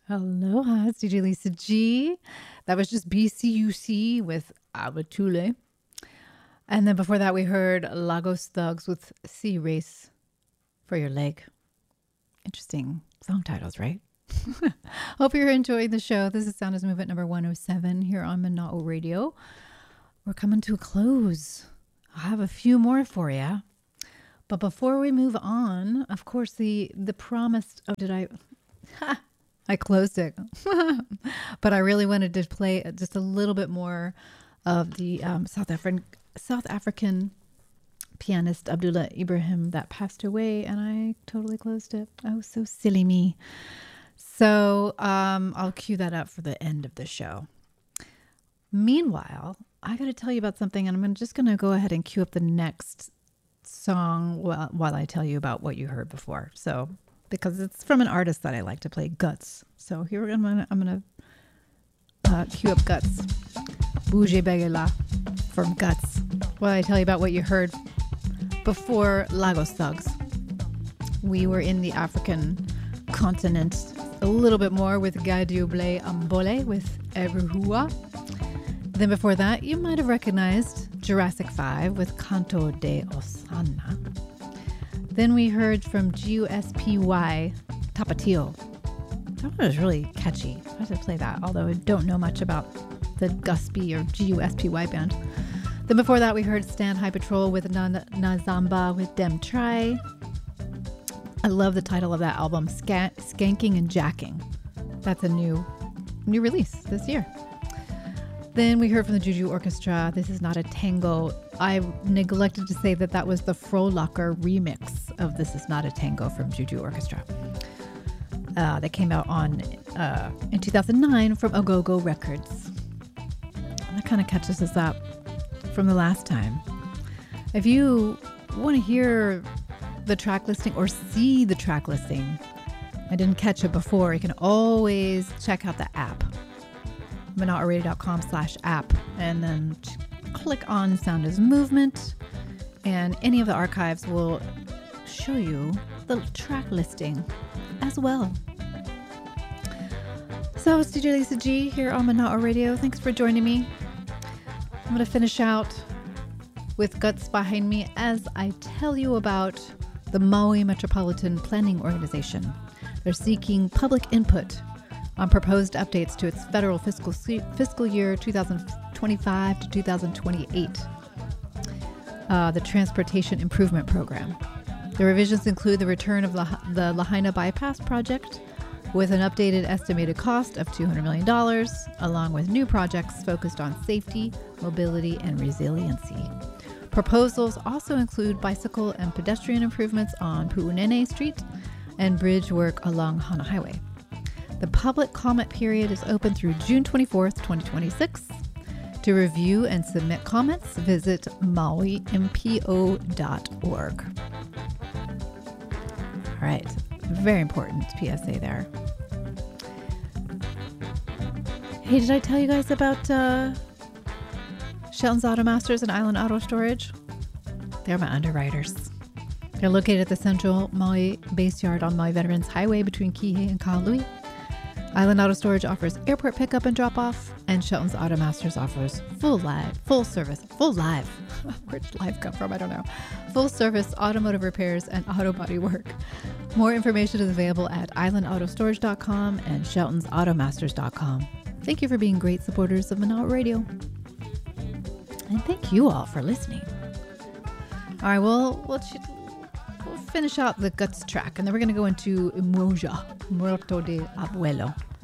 Aloha, it's DJ Lisa G. That was just BCUC with Abatule. And then before that, we heard Lagos Thugs with Sea Race for Your Leg. Interesting song titles, right? Hope you're enjoying the show. This is Sound is Movement number 107 here on Mana'o Radio. We're coming to a close. I have a few more for you. But before we move on, of course, the promised... Oh, did I... I closed it. But I really wanted to play just a little bit more of the South African pianist Abdullah Ibrahim that passed away, and I totally closed it. Oh, so silly me. So I'll cue that up for the end of the show. Meanwhile, I got to tell you about something, and I'm just going to go ahead and cue up the next song while I tell you about what you heard before. So, because it's from an artist that I like to play, Guts. So here I'm gonna cue up Guts. Bouge Begela from Guts. While I tell you about what you heard before Lagos Thugs. We were in the African continent a little bit more with Gadioble Ambole with Eruhua. Then before that, you might have recognized Jurassic 5 with Canto de Osana. Then we heard from GUSPY Tapatio. That one was really catchy. I had to play that, although I don't know much about the Gusby or GUSPY band. Then before that, we heard Stand High Patrol with Nazamba with Dem Try. I love the title of that album, Skanking and Jacking. That's a new release this year. Then we heard from the Juju Orchestra, This Is Not a Tango. I neglected to say that was the Frohlacker remix of This Is Not a Tango from Juju Orchestra. That came out in 2009 from Ogogo Records. And that kind of catches us up from the last time. If you want to hear the track listing or see the track listing, I didn't catch it before, you can always check out the app. Mana'oRadio.com/app, and then click on Sound is Movement, and any of the archives will show you the track listing as well. So it's DJ Lisa G here on Mana'o Radio. Thanks for joining me. I'm going to finish out with Guts behind me as I tell you about the Maui Metropolitan Planning Organization. They're seeking public input on proposed updates to its federal fiscal year 2025 to 2028, the Transportation Improvement Program. The revisions include the return of the Lahaina Bypass Project with an updated estimated cost of $200 million, along with new projects focused on safety, mobility, and resiliency. Proposals also include bicycle and pedestrian improvements on Pu'unene Street and bridge work along Hana Highway. The public comment period is open through June 24th, 2026. To review and submit comments, visit mauimpo.org. All right, very important PSA there. Hey, did I tell you guys about Shelton's Auto Masters and Island Auto Storage? They're my underwriters. They're located at the Central Maui Base Yard on Maui Veterans Highway between Kihei and Kaului. Island Auto Storage offers airport pickup and drop-off, and Shelton's Auto Masters offers full live. Where'd live come from? I don't know. Full service automotive repairs and auto body work. More information is available at islandautostorage.com and sheltonsautomasters.com. Thank you for being great supporters of Mana'o Radio. And thank you all for listening. All right, we'll finish out the Guts track, and then we're going to go into Umoja, Muerto de Abuelo.